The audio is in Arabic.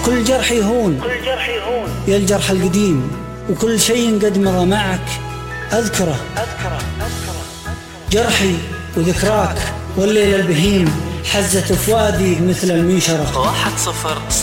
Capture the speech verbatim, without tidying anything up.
كل جرح يهون يا الجرح القديم، وكل شيء قد مضى معك أذكره. جرحي وذكراك والليل البهيم حزت فؤادي مثل المنشرة. واحد صفر